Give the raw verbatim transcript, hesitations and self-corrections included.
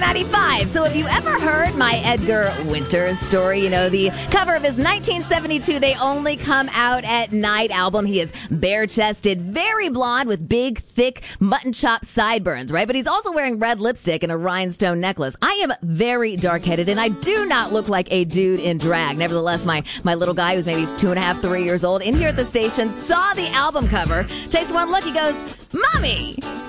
ninety-five. So have you ever heard my Edgar Winters story? You know, the cover of his nineteen seventy-two They Only Come Out at Night album. He is bare-chested, very blonde with big, thick mutton chop sideburns, right? But he's also wearing red lipstick and a rhinestone necklace. I am very dark-headed, and I do not look like a dude in drag. Nevertheless, my, my little guy, who's maybe two and a half, three years old, in here at the station, saw the album cover, takes one look, he goes, "Mommy,